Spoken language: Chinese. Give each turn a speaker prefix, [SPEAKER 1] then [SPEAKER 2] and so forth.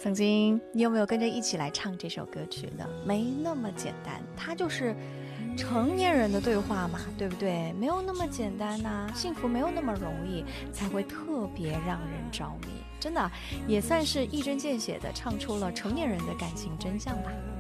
[SPEAKER 1] 曾经你有没有跟着一起来唱这首歌曲呢？没那么简单，它就是成年人的对话嘛，对不对？没有那么简单呐，幸福没有那么容易，才会特别让人着迷。真的，也算是一针见血的唱出了成年人的感情真相吧。